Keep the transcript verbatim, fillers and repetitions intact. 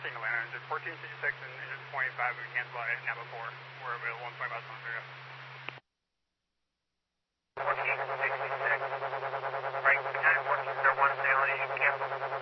Atlanta, engine fourteen sixty-six and engine twenty-five, we cancel by Napa four. We're available one twenty-five San Andreas.